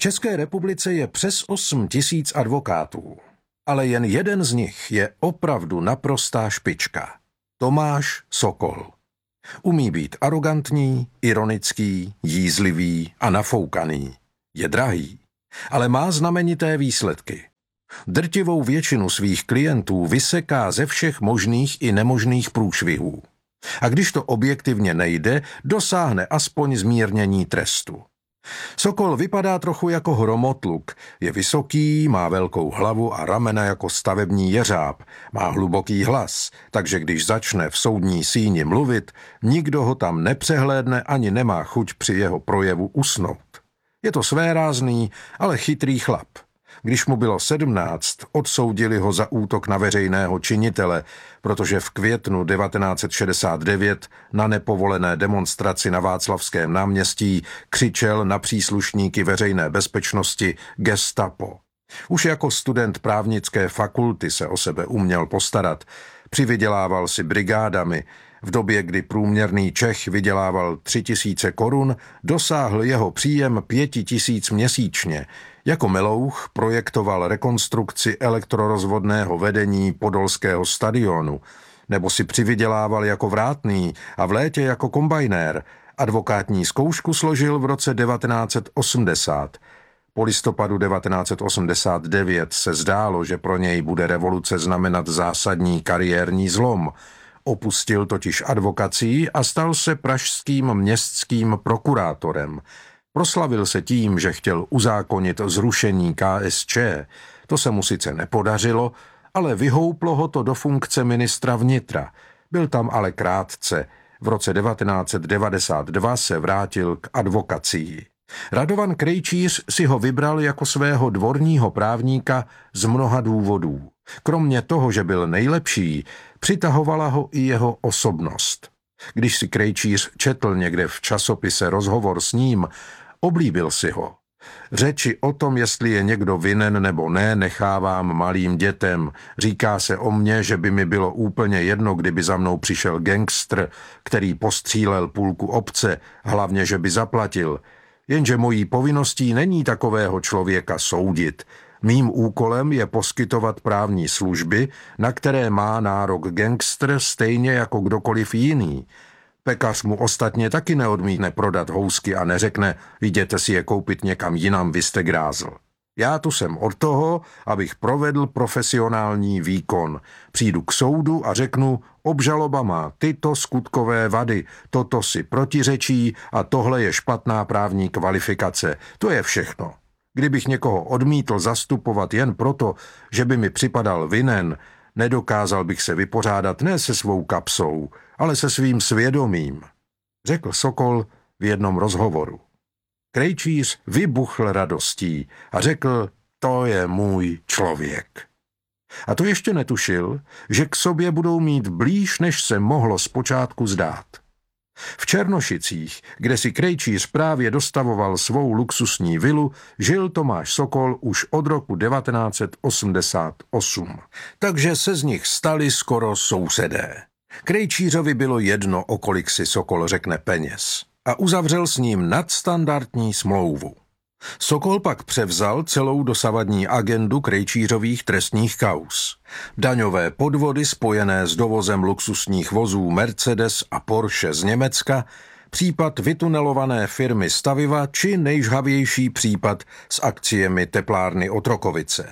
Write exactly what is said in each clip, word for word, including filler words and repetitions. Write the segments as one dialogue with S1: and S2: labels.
S1: České republice je přes osm tisíc advokátů, ale jen jeden z nich je opravdu naprostá špička. Tomáš Sokol. Umí být arogantní, ironický, jízlivý a nafoukaný. Je drahý, ale má znamenité výsledky. Drtivou většinu svých klientů vyseká ze všech možných i nemožných průšvihů. A když to objektivně nejde, dosáhne aspoň zmírnění trestu. Sokol vypadá trochu jako hromotluk, je vysoký, má velkou hlavu a ramena jako stavební jeřáb, má hluboký hlas, takže když začne v soudní síni mluvit, nikdo ho tam nepřehlédne ani nemá chuť při jeho projevu usnout. Je to svérázný, ale chytrý chlap. Když mu bylo sedmnáct, odsoudili ho za útok na veřejného činitele, protože v květnu devatenáct set šedesát devět na nepovolené demonstraci na Václavském náměstí křičel na příslušníky veřejné bezpečnosti Gestapo. Už jako student právnické fakulty se o sebe uměl postarat, přivydělával si brigádami. V době, kdy průměrný Čech vydělával tři tisíce korun, dosáhl jeho příjem pěti tisíc měsíčně. Jako melouch projektoval rekonstrukci elektrorozvodného vedení podolského stadionu, nebo si přivydělával jako vrátný a v létě jako kombajnér. Advokátní zkoušku složil v roce devatenáct set osmdesát. Po listopadu devatenáct set osmdesát devět se zdálo, že pro něj bude revoluce znamenat zásadní kariérní zlom. Opustil totiž advokacii a stal se pražským městským prokurátorem. Proslavil se tím, že chtěl uzákonit zrušení K S Č. To se mu sice nepodařilo, ale vyhouplo ho to do funkce ministra vnitra. Byl tam ale krátce. V roce devatenáct set devadesát dva se vrátil k advokacii. Radovan Krejčíř si ho vybral jako svého dvorního právníka z mnoha důvodů. Kromě toho, že byl nejlepší, přitahovala ho i jeho osobnost. Když si Krejčíř četl někde v časopise rozhovor s ním, oblíbil si ho. Řeči o tom, jestli je někdo vinen nebo ne, nechávám malým dětem. Říká se o mně, že by mi bylo úplně jedno, kdyby za mnou přišel gangster, který postřílel půlku obce, hlavně, že by zaplatil. Jenže mojí povinností není takového člověka soudit. Mým úkolem je poskytovat právní služby, na které má nárok gangster stejně jako kdokoliv jiný. Pekař mu ostatně taky neodmítne prodat housky a neřekne, jděte si je koupit někam jinam, vy jste grázl. Já tu jsem od toho, abych provedl profesionální výkon. Přijdu k soudu a řeknu, obžaloba má tyto skutkové vady, toto si protiřečí a tohle je špatná právní kvalifikace. To je všechno. Kdybych někoho odmítl zastupovat jen proto, že by mi připadal vinen, nedokázal bych se vypořádat ne se svou kapsou, ale se svým svědomím, řekl Sokol v jednom rozhovoru. Krejčíř vybuchl radostí a řekl, to je můj člověk. A to ještě netušil, že k sobě budou mít blíž, než se mohlo zpočátku zdát. V Černošicích, kde si Krejčíř právě dostavoval svou luxusní vilu, žil Tomáš Sokol už od roku devatenáct set osmdesát osm. Takže se z nich stali skoro sousedé. Krejčířovi bylo jedno, o kolik si Sokol řekne peněz, a uzavřel s ním nadstandardní smlouvu. Sokol pak převzal celou dosavadní agendu Krejčířových trestních kauz. Daňové podvody spojené s dovozem luxusních vozů Mercedes a Porsche z Německa, případ vytunelované firmy Staviva či nejžhavější případ s akciemi teplárny Otrokovice.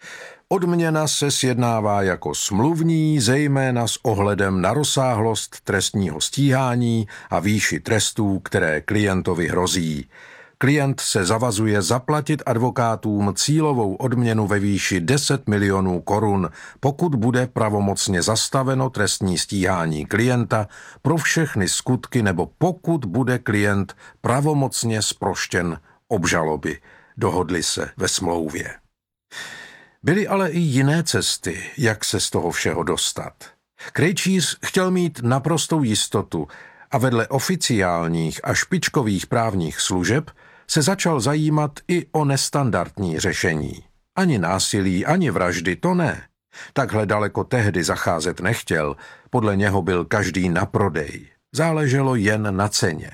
S1: Odměna se sjednává jako smluvní, zejména s ohledem na rozsáhlost trestního stíhání a výši trestů, které klientovi hrozí. Klient se zavazuje zaplatit advokátům cílovou odměnu ve výši deset milionů korun, pokud bude pravomocně zastaveno trestní stíhání klienta pro všechny skutky nebo pokud bude klient pravomocně zproštěn obžaloby. Dohodli se ve smlouvě. Byly ale i jiné cesty, jak se z toho všeho dostat. Krejčíř chtěl mít naprostou jistotu a vedle oficiálních a špičkových právních služeb se začal zajímat i o nestandardní řešení. Ani násilí, ani vraždy, to ne. Takhle daleko tehdy zacházet nechtěl, podle něho byl každý na prodej. Záleželo jen na ceně.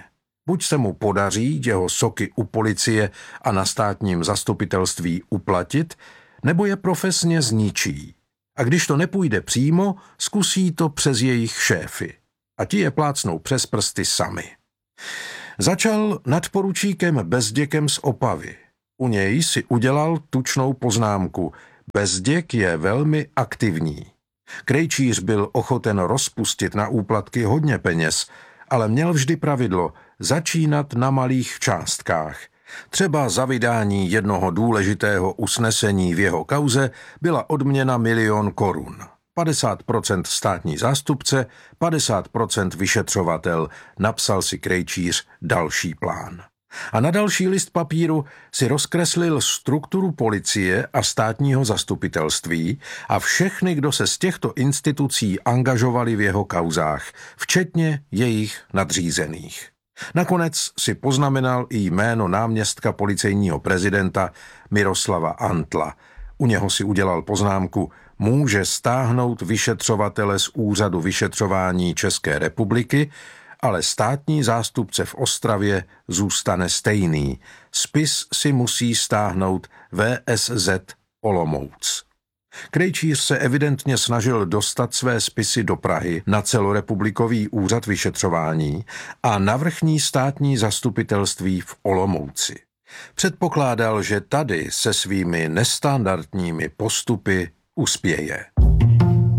S1: Buď se mu podaří jeho soky u policie a na státním zastupitelství uplatit, nebo je profesně zničí. A když to nepůjde přímo, zkusí to přes jejich šéfy. A ti je plácnou přes prsty sami. Začal nadporučíkem Bezděkem z Opavy. U něj si udělal tučnou poznámku. Bezděk je velmi aktivní. Krejčíř byl ochoten rozpustit na úplatky hodně peněz, ale měl vždy pravidlo začínat na malých částkách. Třeba za vydání jednoho důležitého usnesení v jeho kauze byla odměna milion korun. padesát procent státní zástupce, padesát procent vyšetřovatel, napsal si Krejčíř další plán. A na další list papíru si rozkreslil strukturu policie a státního zastupitelství a všechny, kdo se z těchto institucí angažovali v jeho kauzách, včetně jejich nadřízených. Nakonec si poznamenal i jméno náměstka policejního prezidenta Miroslava Antla. U něho si udělal poznámku: může stáhnout vyšetřovatele z úřadu vyšetřování České republiky, ale státní zástupce v Ostravě zůstane stejný. Spis si musí stáhnout V S Z Olomouc. Krejčíř se evidentně snažil dostat své spisy do Prahy na celorepublikový úřad vyšetřování a na vrchní státní zastupitelství v Olomouci. Předpokládal, že tady se svými nestandardními postupy uspěje.